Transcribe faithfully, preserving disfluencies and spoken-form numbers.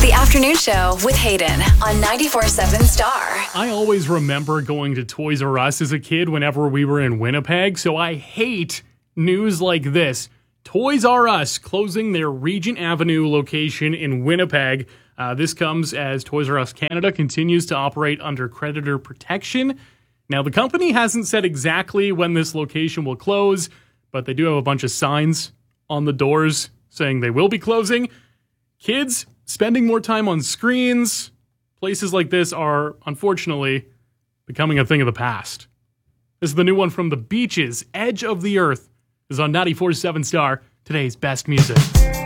The Afternoon Show with Hayden on ninety-four point seven Star. I always remember going to Toys R Us as a kid whenever we were in Winnipeg, so I hate news like this. Toys R Us closing their Regent Avenue location in Winnipeg. Uh, this comes as Toys R Us Canada continues to operate under creditor protection. Now, the company hasn't said exactly when this location will close, but they do have a bunch of signs on the doors saying they will be closing. Kids spending more time on screens. Places like this are, unfortunately, becoming a thing of the past. This is the new one from The Beaches. Edge of the Earth is on ninety-four point seven Star, today's best music.